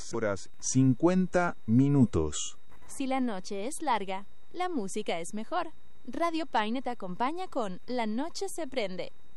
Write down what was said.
horas 50 minutos. Si la noche es larga, la música es mejor. Radio Paine te acompaña con La Noche se prende.